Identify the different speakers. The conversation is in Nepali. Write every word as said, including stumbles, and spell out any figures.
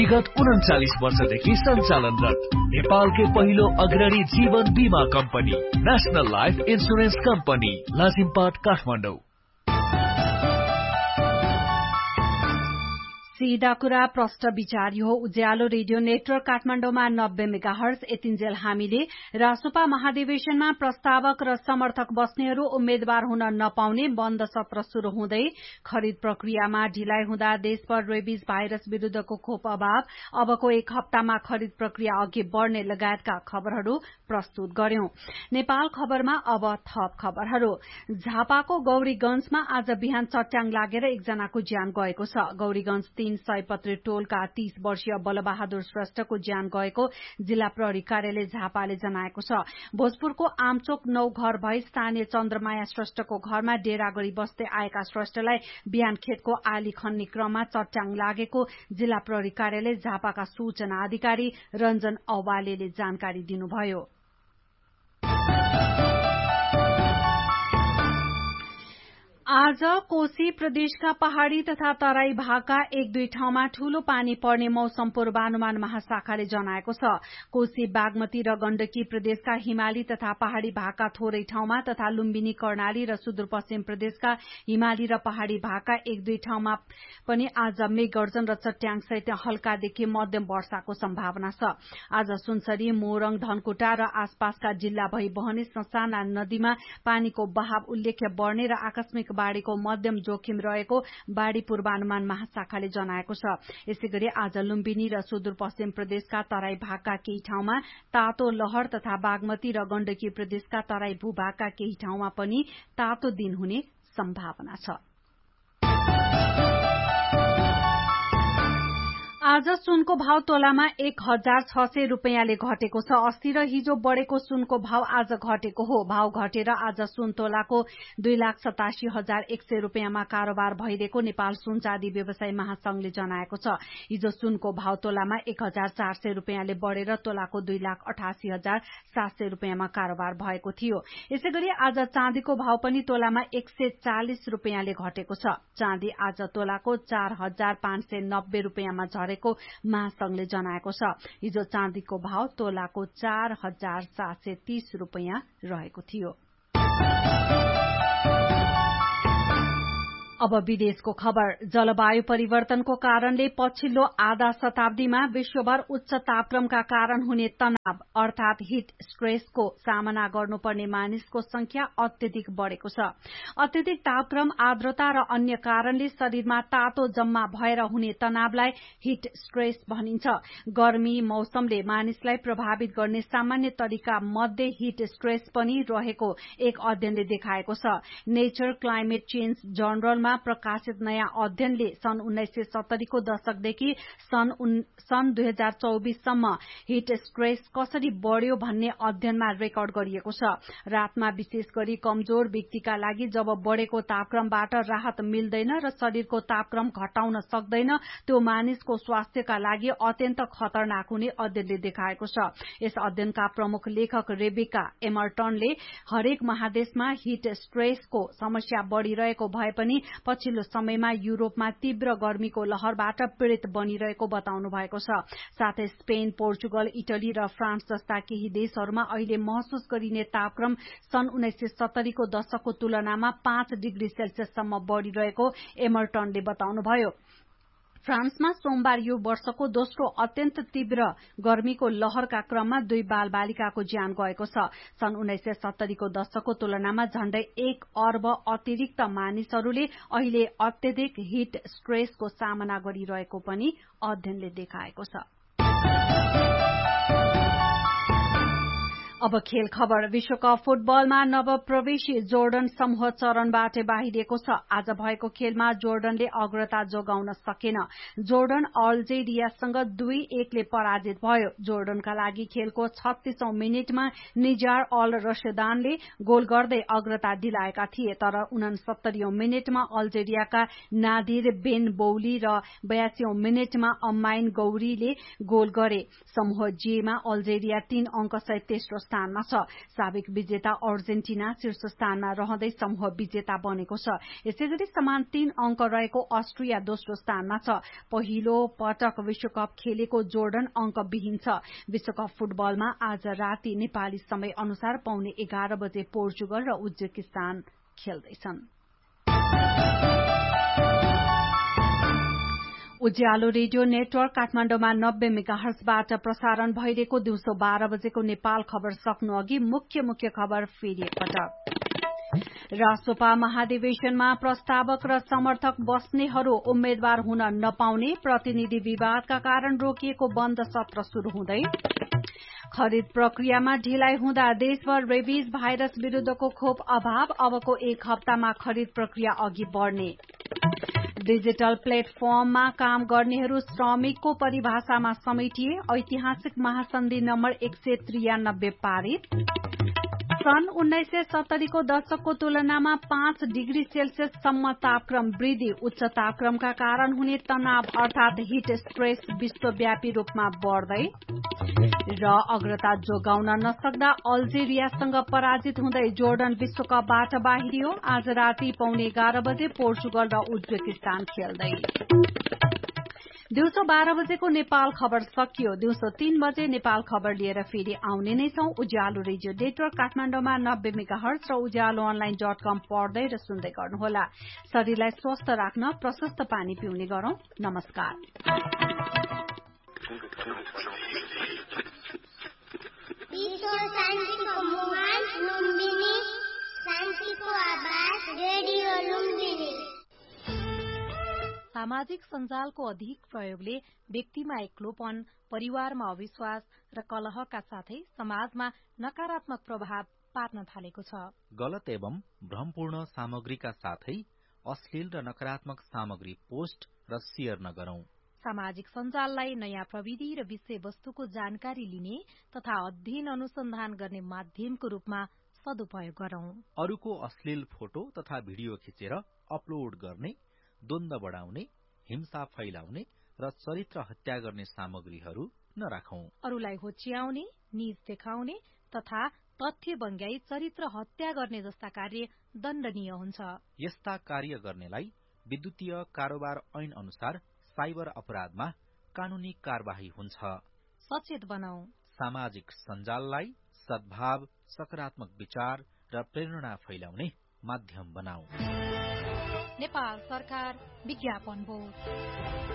Speaker 1: विगत उन्चालिस वर्षदेखि सञ्चालनरत नेपालकै पहिलो अग्रणी जीवन बीमा company national life insurance company Lazimpat Kathmandu.
Speaker 2: सीधा कुरा प्रष्ट विचार हो। उज्यालो रेडियो नेटवर्क काठमाडौँमा नब्बे मेगाहर्ज यतिन्जेल हामीले रासोपा महाधिवेशनमा प्रस्तावक र समर्थक बस्नेहरू उम्मेद्वार हुन नपाउने बन्द सत्र शुरू हुँदै खरिद प्रक्रियामा ढिलाइ हुँदा देशभर रेबिज भाइरस विरूद्धको खोप अभाव, अबको एक हप्तामा खरिद प्रक्रिया अघि बढ़ने लगायतका खबरहरू प्रस्तुत गर्यौं। नेपाल खबरमा अब थप खबरहरू। झापाको गौरीगंजमा आज बिहान चट्याङ लागेर एकजनाको ज्यान गएको छ। गौरीगंज तीन सयपत्री टोलका तीस वर्षीय बलबहादुर श्रेष्ठको ज्यान गएको जिल्ला प्रहरी कार्यालय झापाले जनाएको छ। भोजपुरको आमचोक नौ घर भई स्थानीय चन्द्रमाया श्रेष्ठको घरमा डेरा गरी बस्दै आएका श्रेष्ठलाई बिहान खेतको आली खन्ने क्रममा चट्याङ लागेको जिल्ला प्रहरी कार्यालय झापाका सूचना अधिकारी रञ्जन औवालेले जानकारी दिनुभयो। आज कोशी प्रदेशका पहाड़ी तथा तराई भागका एक दुई ठाउँमा ठूलो पानी पर्ने मौसम पूर्वानुमान महाशाखाले जनाएको छ। कोशी, बागमती र गण्डकी प्रदेशका हिमाली तथा पहाड़ी भागका थोरै ठाउँमा तथा लुम्बिनी, कर्णाली र सुदूरपश्चिम प्रदेशका हिमाली र पहाड़ी भागका एक दुई ठाउँमा पनि आज मेघगर्जन र चट्याङ सहित हल्कादेखि मध्यम वर्षाको सम्भावना छ। आज सुनसरी, मोरङ, धनकुटा र आसपासका जिल्ला भई बहने ससाना नदीमा पानीको बहाव उल्लेख्य बढ़ने र आकस्मिक बाढ़ीको मध्यम जोखिम रहेको बाढ़ी पूर्वानुमान महाशाखाले जनाएको छ। यसैगरी आज लुम्बिनी र सुदूरपश्चिम प्रदेशका तराई भागका केही ठाउँमा तातो लहर तथा बागमती र गण्डकी प्रदेशका तराई भूभागका केही ठाउँमा पनि तातो दिन हुने सम्भावना छ। आज सुनको भाव तोलामा एक हजार छ सय रूपियाँले घटेको छ। अस्ति र हिजो बढ़ेको सुनको भाव आज घटेको हो। भाव घटेर आज सुन तोलाको दुई लाख सतासी हजार एक सय रूपियाँमा कारोबार भइरहेको नेपाल सुन चाँदी व्यवसायी महासंघले जनाएको छ। हिजो सुनको भाव तोलामा एक हजार चार सय रूपियाँले बढ़ेर तोलाको दुई लाख अठासी हजार सात सय रूपियाँमा कारोबार भएको थियो। यसैगरी आज चाँदीको भाव पनि तोलामा एक सय चालिस रूपियाँले घटेको छ। चाँदी आज तोलाको चार हजार पाँच सय नब्बे रूपियाँमा झरेको महासंघले जनाएको छ। हिजो चाँदीको भाव तोलाको चार हजार सात सय तीस रूपियाँ रहेको थियो। अब विदेशको खबर। जलवायु परिवर्तनको कारणले पछिल्लो आधा शताब्दीमा विश्वभर उच्च तापक्रमका कारण हुने तनाव अर्थात हिट स्ट्रेसको सामना गर्नुपर्ने मानिसको संख्या अत्यधिक बढ़ेको छ। अत्यधिक तापक्रम, आर्द्रता र अन्य कारणले शरीरमा तातो जम्मा भएर हुने तनावलाई हिट स्ट्रेस भनिन्छ। गर्मी मौसमले मानिसलाई प्रभावित गर्ने सामान्य तरिका मध्ये हिट स्ट्रेस पनि रहेको एक अध्ययनले देखाएको छ। नेचर क्लाइमेट चेन्ज जर्नलमा प्रकाशित नयाँ अध्ययनले सन् उन्नाइस सय सत्तरीको दशकदेखि सन् सन् दुई हजार चौबिससम्म हिट स्ट्रेस कसरी बढ़्यो भन्ने अध्ययनमा रेकर्ड गरिएको छ। रातमा विशेष गरी कमजोर व्यक्तिका लागि जब बढ़ेको तापक्रमबाट राहत मिल्दैन र शरीरको तापक्रम घटाउन सक्दैन, त्यो मानिसको स्वास्थ्यका लागि अत्यन्त खतरनाक हुने अध्ययनले देखाएको छ। यस अध्ययनका प्रमुख लेखक रेबेका एमर्टनले हरेक महादेशमा हिट स्ट्रेसको समस्या बढ़िरहेको भए पनि पछिल्लो समयमा युरोपमा तीव्र गर्मीको लहरबाट पीड़ित बनिरहेको बताउनु भएको छ। साथै स्पेन, पोर्चुगल, इटली र फ्रान्स जस्ता केही देशहरूमा अहिले महसुस गरिने तापक्रम सन् उन्नाइस सय सत्तरीको दशकको तुलनामा पाँच डिग्री सेल्सियससम्म बढ़िरहेको एमर्टनले बताउनुभयो। फ्रान्समा सोमबार यो वर्षको दोस्रो अत्यन्त तीव्र गर्मीको लहरका क्रममा दुई बाल बालिकाको ज्यान गएको छ। सन् उन्नाइस सय सत्तरीको दशकको तुलनामा झण्डै एक अर्ब अतिरिक्त मानिसहरूले अहिले अत्यधिक हिट स्ट्रेसको सामना गरिरहेको पनि अध्ययनले देखाएको छ। अब खेल खबर। विश्वकप फुटबलमा नवप्रवेशी जोर्डन समूह चरणबाट बाहिरिएको छ। आज भएको खेलमा जोर्डनले अग्रता जोगाउन सकेन। जोर्डन अल्जेरियासँग दुई एकले पराजित भयो। जोर्डनका लागि खेलको छत्तीसौं मिनटमा निजार अल रशेदानले गोल गर्दै अग्रता दिलाएका थिए, तर उनसत्तरीौं मिनटमा अल्जेरियाका नादिर बेन बौली र बयासीौं मिनटमा अम्माइन गौरीले गोल गरे। समूह जेमा अल्जेरिया तीन अंक सहित तेस्रो स्थानमा छ। साबिक विजेता अर्जेन्टिना शीर्ष स्थानमा रहँदै समूह विजेता बनेको छ। यसैगरी समान तीन अंक रहेको अस्ट्रिया दोस्रो स्थानमा छ। पहिलो पटक विश्वकप खेलेको जोर्डन अंकविहीन छ। विश्वकप फुटबलमा आज राति नेपाली समय अनुसार पौने एघार बजे पोर्चुगल र उज्बेकिस्तान खेल्दैछन्। उज्यालो रेडियो नेटवर्क काठमाडौँमा नब्बे मेगाहर्जबाट प्रसारण भइरहेको दिउँसो बाह्र बजेको नेपाल खबर सक्नु अघि मुख्य मुख्य खबर फेरि एकपटक। रासोपा महाधिवेशनमा प्रस्तावक र समर्थक बस्नेहरू उम्मेद्वार हुन नपाउने प्रतिनिधि विवादका कारण रोकिएको बन्द सत्र शुरू हुँदै। खरिद प्रक्रियामा ढिलाइ हुँदा देशभर रेबिज भाइरस विरूद्धको खोप अभाव, अबको एक हप्तामा खरिद प्रक्रिया अघि बढ़ने। डिजिटल प्लेटफर्ममा काम गर्नेहरू श्रमिकको परिभाषामा समेटिए। ऐतिहासिक महासन्धि नम्बर एक सय त्रियानब्बे पारित। सन् उन्नाइस सय सत्तरीको दशकको तुलनामा पाँच डिग्री सेल्सियससम्म तापक्रम वृद्धि। उच्च तापक्रमका कारण हुने तनाव अर्थात हिट स्ट्रेस विश्वव्यापी रूपमा बढ़दै। र अग्रता जोगाउन नसक्दा अल्जेरियासँग पराजित हुँदै जोर्डन विश्वकपबाट बाहिरियो। आज राति पौने एघार बजे पोर्चुगल र उज्बेकिस्तान खेल्दै। दिउँसो बाह्र बजेको नेपाल खबर सकियो। दिउँसो तीन बजे नेपाल खबर लिएर फेरि आउने नै छौं। उज्यालो रेडियो नेटवर्क काठमाडौँमा नब्बे मेगाहर्ज र उज्यालो अनलाइन डट कम पढ्दै र सुन्दै गर्नुहोला। शरीरलाई स्वस्थ राख्न प्रशस्त पानी पिउने गरौं। नमस्कार।
Speaker 3: ईश्वर शान्तिको मुहान लुम्बिनी, शान्तिको आवाज रेडियो लुम्बिनी।
Speaker 4: सामाजिक सञ्जालको अधिक प्रयोगले व्यक्तिमा एक्लोपन, परिवारमा अविश्वास र कलहका साथै समाजमा नकारात्मक प्रभाव पार्न थालेको छ।
Speaker 5: गलत एवं भ्रमपूर्ण सामग्रीका साथै अश्लील र नकारात्मक सामग्री पोस्ट र शेयर नगरौं।
Speaker 4: सामाजिक सञ्जाललाई नयाँ प्रविधि र विषयवस्तुको जानकारी लिने तथा अध्ययन अनुसन्धान गर्ने माध्यमको रूपमा सदुपयोग गरौं।
Speaker 5: अरूको अश्लील फोटो तथा भिडियो खिचेर अपलोड गर्ने, द्वन्द्व बढ़ाउने, हिंसा फैलाउने र चरित्र हत्या गर्ने सामग्रीहरू नराखौं।
Speaker 4: अरूलाई होच्याउने, निज देखाउने तथा तथ्य बङ्ग्याई चरित्र हत्या गर्ने जस्ता कार्य दण्डनीय हुन्छ।
Speaker 5: यस्ता कार्य गर्नेलाई विद्युतीय कारोबार ऐन अनुसार साइबर अपराधमा कानूनी कार्यवाही हुन्छ।
Speaker 4: सचेत बनाऊ।
Speaker 5: सामाजिक सञ्जाललाई सद्भाव, सकारात्मक विचार र प्रेरणा फैलाउने माध्यम बनाऊ।
Speaker 4: नेपाल सरकार विज्ञापन बोर्ड।